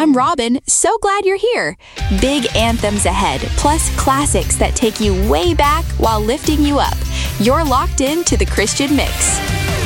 I'm Robin. So glad you're here. Big anthems ahead, plus classics that take you way back while lifting you up. You're locked in to the Christian Mix.